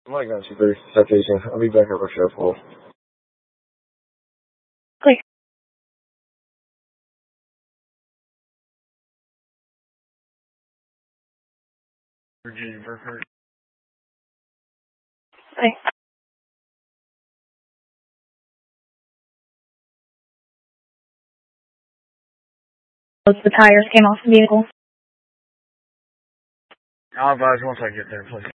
I'm like 93 citation. I'll be back at Rochelle Pool. Clear. Virginia Burkhardt. Clear. The tires came off the vehicle. I'll advise once I get there, please.